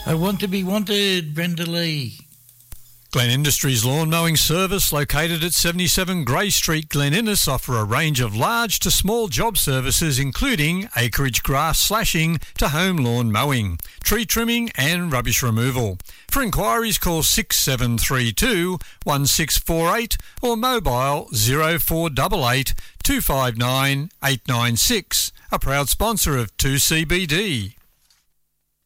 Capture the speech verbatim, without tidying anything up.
I want to be wanted, Brenda Lee. Glen Industries Lawn Mowing Service, located at seventy-seven Grey Street, Glen Innes, offer a range of large to small job services including acreage grass slashing to home lawn mowing, tree trimming and rubbish removal. For inquiries, call six seven three two, one six four eight or mobile zero four eight eight, two five nine, eight nine six. A proud sponsor of two C B D.